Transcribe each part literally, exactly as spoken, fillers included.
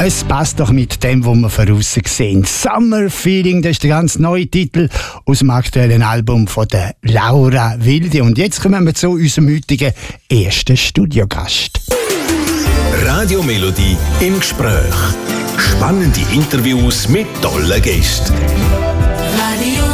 Es passt doch mit dem, was wir voraus sehen. Summer Feeling, das ist der ganz neue Titel aus dem aktuellen Album von der Laura Wilde. Und jetzt kommen wir zu unserem heutigen ersten Studiogast. Radio Melodie im Gespräch. Spannende Interviews mit tollen Gästen. Radio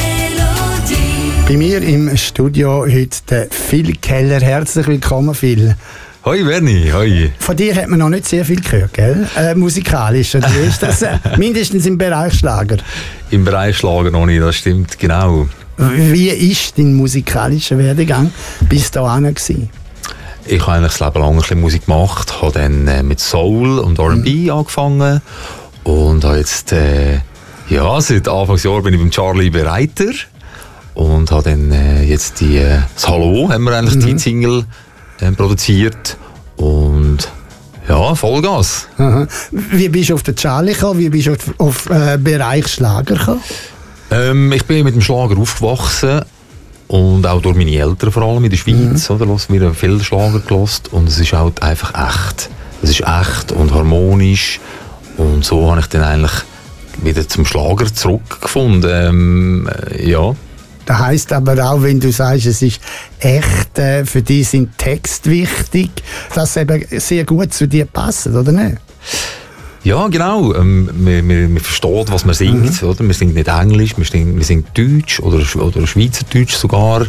Melodie. Bei mir im Studio heute der Phil Keller. Herzlich willkommen, Phil. Hoi Berni, hoi. Von dir hat man noch nicht sehr viel gehört, gell? Äh, musikalisch, oder wie ist das? Äh, mindestens im Bereich Schlager. Im Bereich Schlager noch nicht, das stimmt, genau. Wie ist dein musikalischer Werdegang bis dahin gewesen? Ich habe eigentlich das Leben lang ein bisschen Musik gemacht, habe dann äh, mit Soul und R and B mhm. angefangen und habe jetzt, äh, ja, seit Anfangsjahr bin ich beim Charlie Bereiter und habe dann äh, jetzt die, äh, das Hallo, haben wir eigentlich mhm. die Single äh, produziert und ja, Vollgas. Aha. Wie bist du auf den Charlie gekommen? Wie bist du auf, auf äh, Bereich Schlager gekommen? Ähm, ich bin mit dem Schlager aufgewachsen. Und auch durch meine Eltern vor allem in der Schweiz, mhm. oder? Wir haben viel Schlager gehört und es ist halt einfach echt. Es ist echt und harmonisch und so habe ich dann eigentlich wieder zum Schlager zurückgefunden. Ähm, äh, ja. Das heisst aber auch, wenn du sagst, es ist echt, äh, für dich sind Texte wichtig, dass sie eben sehr gut zu dir passen, oder nicht? Ja, genau. Ähm, man, man, man versteht, was man singt. Mhm. Oder? Man singt nicht Englisch, man singt, man singt Deutsch oder, oder Schweizerdeutsch sogar.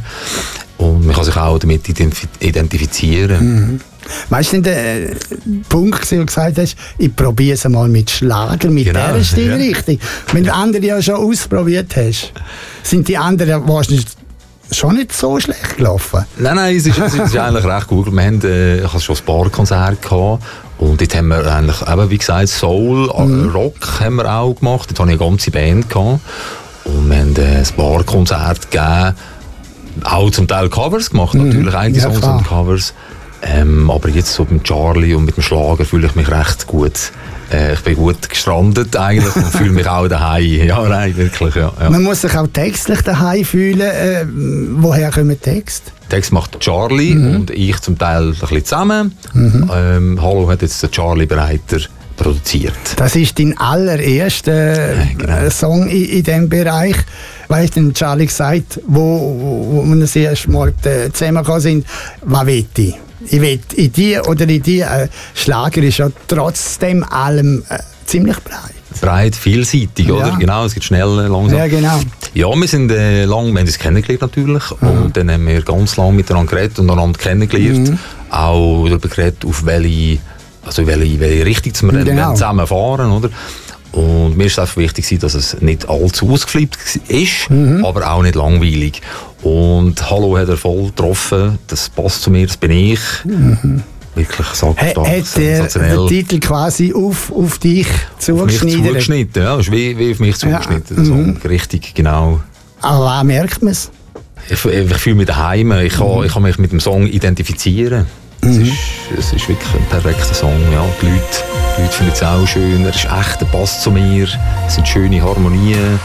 Und man kann sich auch damit identifizieren. Mhm. Weißt du, der äh, Punkt, wo du gesagt hast, ich probiere es mal mit Schlager, mit genau, dieser Stilrichtung. Ja. Wenn du andere ja schon ausprobiert hast, sind die anderen wahrscheinlich schon nicht so schlecht gelaufen? Nein, nein, es ist, es ist eigentlich recht gut. Wir haben, äh, ich hatte schon ein paar Konzerte gehabt. Und dort haben wir eigentlich, eben, wie gesagt, Soul, mhm. Rock haben wir auch gemacht. Dort hatte ich eine ganze Band gehabt. Und wir haben äh, ein paar Konzerte gegeben. Auch zum Teil Covers gemacht, mhm. natürlich eigene ja, Songs und Covers. Ähm, aber jetzt so mit Charlie und mit dem Schlager fühle ich mich recht gut. Äh, ich bin gut gestrandet eigentlich und fühle mich auch daheim. Ja, nein, wirklich, ja, ja. Man muss sich auch textlich daheim fühlen. Äh, woher kommen Texte? Text macht Charlie mhm. und ich zum Teil ein bisschen zusammen. Mhm. Ähm, Hallo hat jetzt der Charlie Bereiter produziert. Das ist dein allererster ja, genau. Song in, in diesem Bereich. Weißt du, Charlie gesagt, wo, wo wir das erste Mal zusammengekommen sind, was will ich? Ich will in dir oder in dir. Äh, Schlager ist ja trotzdem allem äh, ziemlich breit. Breit, vielseitig, ja. Oder? Genau, es geht schnell, langsam. Ja, genau. Ja, wir sind äh, lang, wir haben uns kennengelernt natürlich. Mhm. Und dann haben wir ganz lange miteinander geredet und einander kennengelernt. Mhm. Auch darüber geredet, auf welche, also welche, welche Richtung wir genau. zusammen fahren, oder? Und mir ist es einfach wichtig, dass es nicht allzu ausgeflippt ist, mhm. aber auch nicht langweilig. Und Hallo hat er voll getroffen, das passt zu mir, das bin ich. Mhm. Wirklich sackstark, hat der den Titel quasi auf, auf dich zugeschnitten? Auf mich zugeschnitten, ja, das ist wie, wie auf mich zugeschnitten. Ja. Mhm. So, richtig, genau. Aber wann merkt man es? Ich, ich fühle mich daheim, ich kann, mhm. ich kann mich mit dem Song identifizieren. Es, mhm. ist, es ist wirklich ein perfekter Song. Ja. Die Leute, die Leute finden es auch schön, er ist echt, er passt zu mir, es sind schöne Harmonien.